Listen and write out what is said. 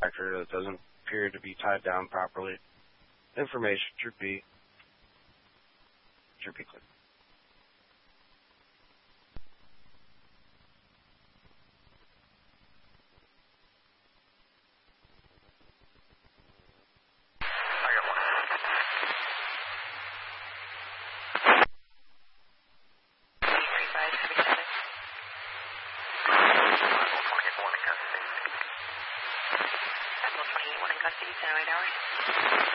Tractor that doesn't appear to be tied down properly. Information should be clear. Custody, 10 hours.